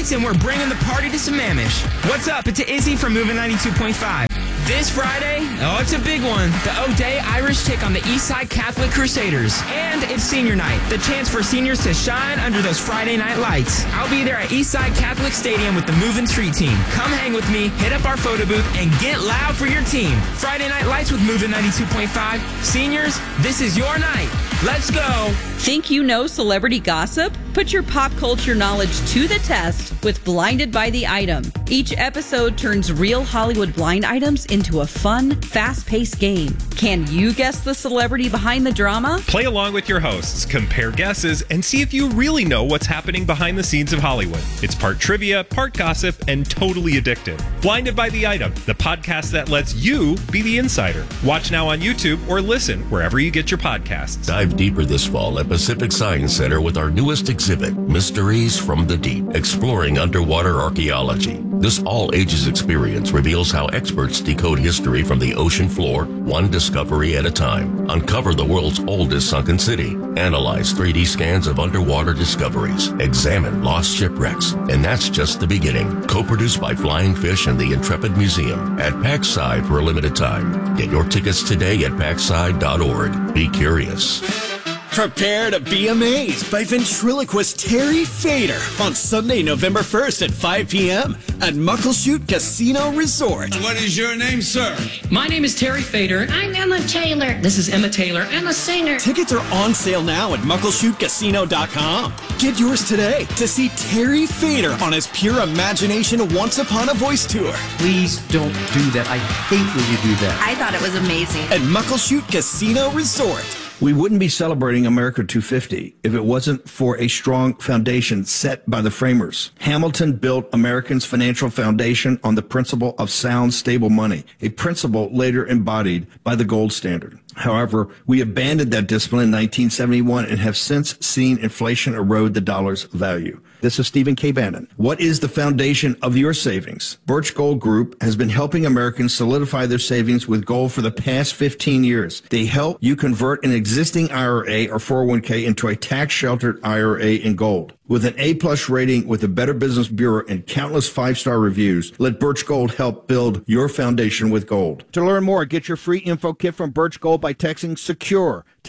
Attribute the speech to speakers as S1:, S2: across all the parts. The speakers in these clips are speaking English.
S1: Lights, and we're bringing the party to Sammamish. What's up? It's Izzy from Moving 92.5. This Friday, it's a big one. The O'Day Irish take on the Eastside Catholic Crusaders. And it's senior night, the chance for seniors to shine under those Friday night lights. I'll be there at Eastside Catholic Stadium with the Moving Street team. Come hang with me, hit up our photo booth, and get loud for your team. Friday Night Lights with Moving 92.5. Seniors, this is your night. Let's go.
S2: Think you know celebrity gossip? Put your pop culture knowledge to the test with Blinded by the Item. Each episode turns real Hollywood blind items into a fun, fast-paced game. Can you guess the celebrity behind the drama?
S3: Play along with your hosts, compare guesses, and see if you really know what's happening behind the scenes of Hollywood. It's part trivia, part gossip, and totally addictive. Blinded by the Item, the podcast that lets you be the insider. Watch now on YouTube or listen wherever you get your podcasts.
S4: Dive deeper this fall at Pacific Science Center with our newest exhibit, Mysteries from the Deep, exploring underwater archaeology. This all-ages experience reveals how experts decode history from the ocean floor, one discovery at a time. Uncover the world's oldest sunken city. Analyze 3D scans of underwater discoveries. Examine lost shipwrecks. And that's just the beginning. Co-produced by Flying Fish and the Intrepid Museum at PAXside for a limited time. Get your tickets today at PAXside.org. Be curious.
S5: Prepare to be amazed by ventriloquist Terry Fader on Sunday, November 1st at 5 p.m. at Muckleshoot Casino Resort.
S6: What is your name, sir?
S7: My name is Terry Fader.
S8: I'm Emma Taylor.
S7: This is Emma Taylor.
S8: I'm a singer.
S5: Tickets are on sale now at MuckleshootCasino.com. Get yours today to see Terry Fader on his Pure Imagination Once Upon a Voice tour.
S9: Please don't do that. I hate when you do that.
S10: I thought it was amazing.
S5: At Muckleshoot Casino Resort.
S11: We wouldn't be celebrating America 250 if it wasn't for a strong foundation set by the framers. Hamilton built Americans' financial foundation on the principle of sound, stable money, a principle later embodied by the gold standard. However, we abandoned that discipline in 1971 and have since seen inflation erode the dollar's value. This is Stephen K. Bannon. What is the foundation of your savings? Birch Gold Group has been helping Americans solidify their savings with gold for the past 15 years. They help you convert an existing IRA or 401k into a tax-sheltered IRA in gold. With an A-plus rating with the Better Business Bureau and countless 5-star reviews, let Birch Gold help build your foundation with gold. To learn more, get your free info kit from Birch Gold by texting SECURE to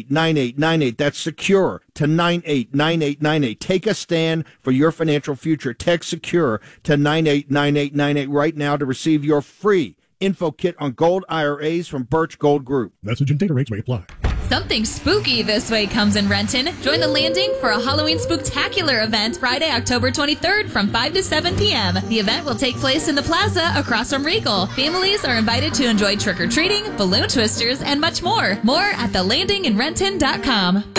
S11: 989898. That's SECURE to 989898. Take a stand for your financial future. Text SECURE to 989898 right now to receive your free info kit on gold IRAs from Birch Gold Group.
S12: Message and data rates may apply.
S13: Something spooky this way comes in Renton. Join the Landing for a Halloween Spooktacular event Friday, October 23rd from 5 to 7 p.m. The event will take place in the plaza across from Regal. Families are invited to enjoy trick-or-treating, balloon twisters, and much more. More at thelandinginrenton.com.